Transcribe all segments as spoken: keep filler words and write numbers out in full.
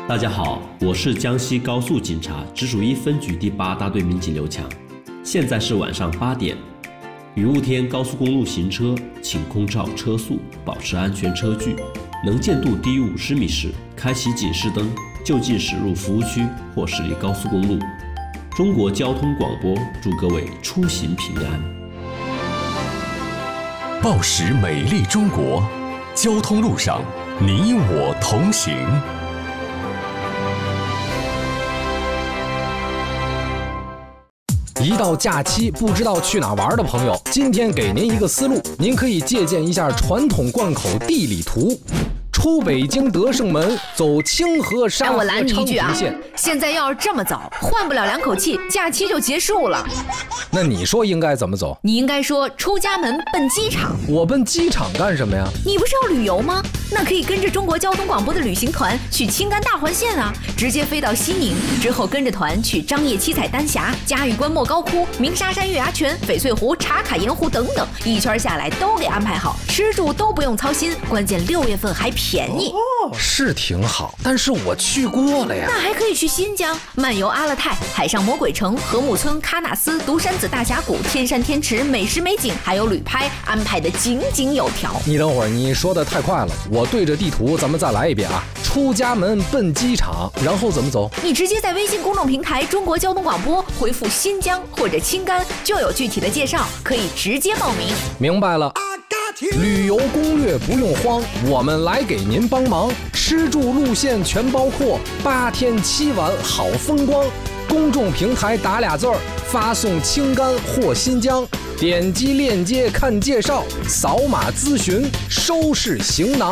大家好，我是江西高速警察直属一分局第八大队民警刘强。现在是晚上八点，雨雾天高速公路行车，请空照车速，保持安全车距。能见度低于五十米时，开启警示灯，就近驶入服务区或驶离高速公路。中国交通广播祝各位出行平安。 报时美丽中国，交通路上你我同行。 一到假期不知道去哪玩的朋友，今天给您一个思路，您可以借鉴一下传统贯口地理图。出北京德胜门，走清河沙河昌平线。 现在要是这么走，换不了两口气，假期就结束了。 那你说应该怎么走？ 你应该说出家门奔机场。 我奔机场干什么呀？ 你不是要旅游吗？那可以跟着中国交通广播的旅行团去青甘大环线啊，直接飞到西宁，之后跟着团去张掖七彩丹霞、嘉峪关莫高窟、鸣沙山月牙泉、翡翠湖、茶卡盐湖等等，一圈下来都给安排好，吃住都不用操心，关键六月份还便宜。 哦，是挺好，但是我去过了呀。 那还可以去新疆漫游阿勒泰、海上魔鬼城、禾木村、喀纳斯、独山子大峡谷、天山天池，美食美景还有旅拍，安排的井井有条。 你等会儿，你说的太快了，我对着地图咱们再来一遍啊。出家门奔机场，然后怎么走？ 你直接在微信公众平台中国交通广播回复新疆或者青甘，就有具体的介绍，可以直接报名。 明白了。旅游攻略不用慌，我们来给您帮忙，吃住路线全包括，八天七晚好风光。公众平台打俩字儿，发送青甘或新疆，点击链接看介绍，扫码咨询，收拾行囊。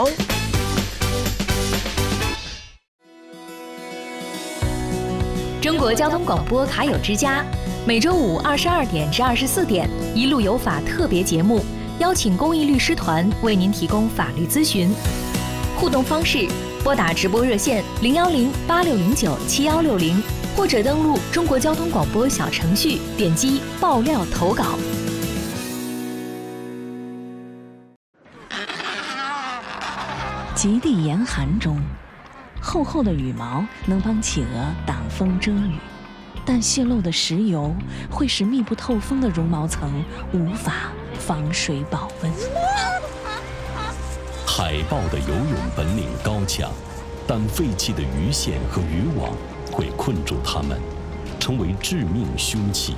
中国交通广播卡友之家，每周五二十二点至二十四点，一路有法特别节目。邀请公益律师团为您提供法律咨询，互动方式：拨打直播热线零幺零八六零九七幺六零，或者登录中国交通广播小程序，点击爆料投稿。 极地严寒中，厚厚的羽毛能帮企鹅挡风遮雨，但泄漏的石油会使密不透风的绒毛层无法防水保温。 海豹的游泳本领高强，但废弃的鱼线和渔网会困住它们，成为致命凶器。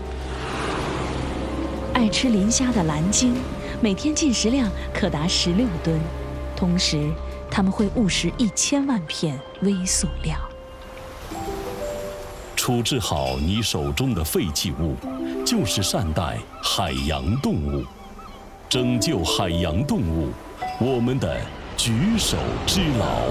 爱吃磷虾的蓝鲸，每天进食量可达十六吨，同时它们会误食一千万片微塑料。 处置好你手中的废弃物，就是善待海洋动物。拯救海洋动物，我们的举手之劳。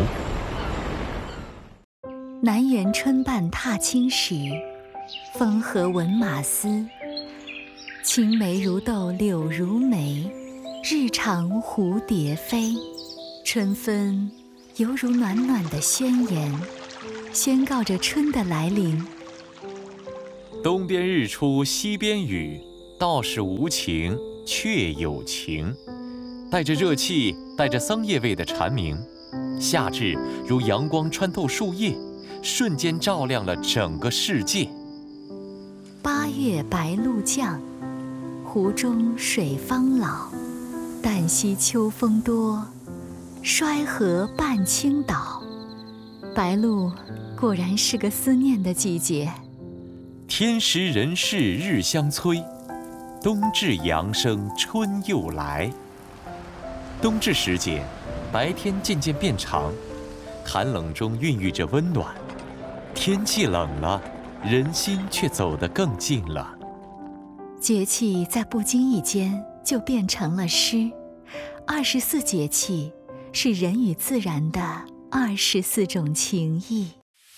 南园春半踏青时，风和闻马嘶。青梅如豆柳如眉，日长蝴蝶飞。春分犹如暖暖的宣言，宣告着春的来临。 东边日出西边雨，道是无晴却有情。带着热气，带着桑叶味的蝉鸣，夏至如阳光穿透树叶，瞬间照亮了整个世界。 八月白露降，湖中水方老。旦夕秋风多，衰河半倾倒。白露果然是个思念的季节。 天时人事日相催，冬至阳生春又来。冬至时节，白天渐渐变长，寒冷中孕育着温暖。天气冷了，人心却走得更近了。 节气在不经意间就变成了诗。二十四节气是人与自然的二十四种情谊。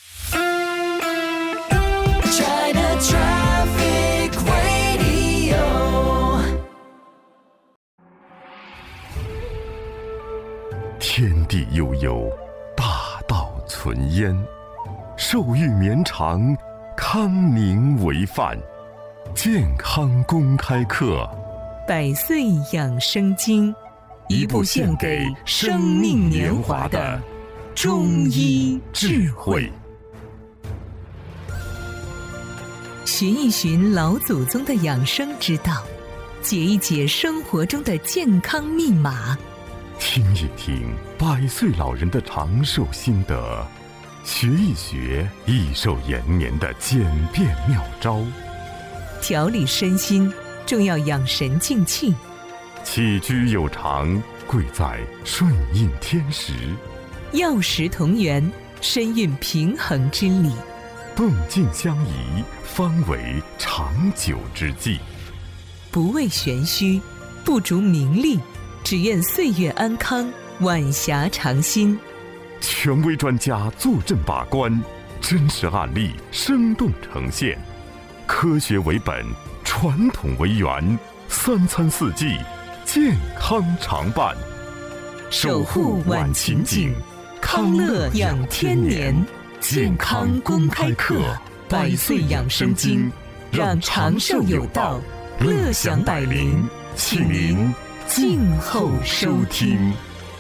天地悠悠，大道存焉。寿育绵长，康宁为范。健康公开课， 百岁养生经， 一部献给生命年华的中医智慧，寻一寻老祖宗的养生之道，解一解生活中的健康密码， 听一听百岁老人的长寿心得，学一学益寿延年的简便妙招， 调理身心重要养神静气， 起居有常贵在顺应天时， 药食同源深蕴平衡之理， 动静相宜方为长久之计。 不为玄虚，不逐名利，只愿岁月安康，晚霞常新。 权威专家坐镇把关，真实案例生动呈现，科学为本，传统为源，三餐四季健康常伴。 守护晚晴景，康乐养天年，健康公开课，百岁养生经，让长寿有道，乐享百龄，请您静候收听。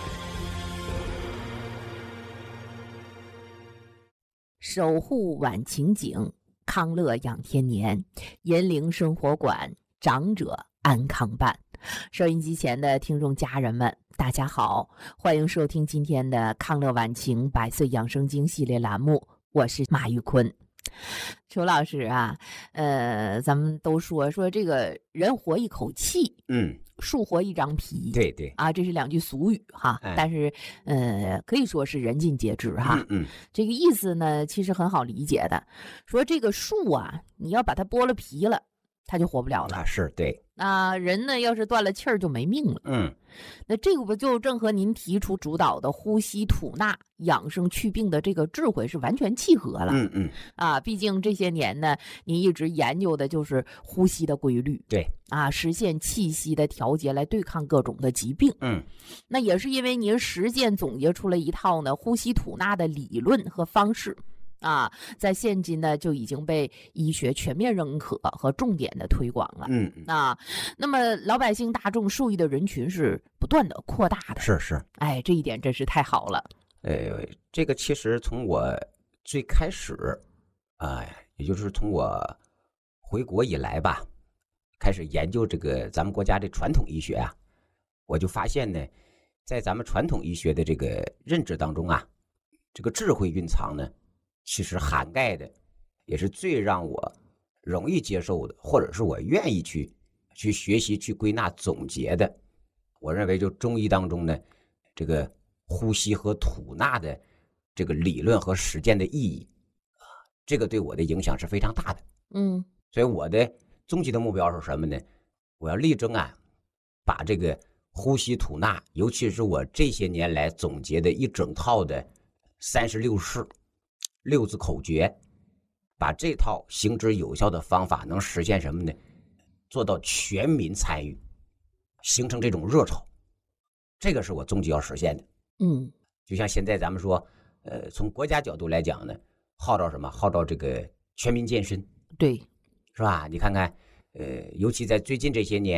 守护晚晴景，康乐养天年，银铃生活馆，长者安康伴。收音机前的听众家人们，大家好，欢迎收听今天的康乐晚晴百岁养生经系列栏目，我是马玉坤。裘老师啊，呃，咱们都说说这个人活一口气， 嗯， 树活一张皮， 对对啊，这是两句俗语哈， 哎、 但是呃，可以说是人尽皆知哈。 嗯, 嗯， 这个意思呢，其实很好理解的，说这个树啊，你要把它剥了皮了，它就活不了了。 啊，是对。 那人呢，要是断了气儿就没命了。 嗯， 那这个不就正和您提出主导的呼吸吐纳、养生祛病的这个智慧是完全契合了。 嗯嗯。 啊，毕竟这些年呢，您一直研究的就是呼吸的规律。 对。 啊，实现气息的调节来对抗各种的疾病。 嗯。 那也是因为您实践总结出了一套呢呼吸吐纳的理论和方式。啊，在现今呢就已经被医学全面认可和重点的推广了。 嗯啊，那么老百姓大众受益的人群是不断的扩大的。 是是， 哎，这一点真是太好了。 呃，这个其实从我最开始，啊、呃，也就是从我回国以来吧，开始研究这个咱们国家的传统医学啊，我就发现呢，在咱们传统医学的这个认知当中啊，这个智慧蕴藏呢。其实涵盖的也是最让我容易接受的，或者是我愿意去去学习、去归纳、总结的。我认为，就中医当中呢，这个呼吸和吐纳的这个理论和实践的意义啊，这个对我的影响是非常大的。 嗯， 所以我的终极的目标是什么呢？我要力争啊，把这个呼吸吐纳，尤其是我这些年来总结的一整套的三十六式。六字口诀，把这套行之有效的方法能实现什么呢？做到全民参与，形成这种热潮，这个是我终极要实现的。 嗯， 就像现在咱们说，呃，从国家角度来讲呢，号召什么？号召这个全民健身， 对， 是吧？你看看，呃，尤其在最近这些年，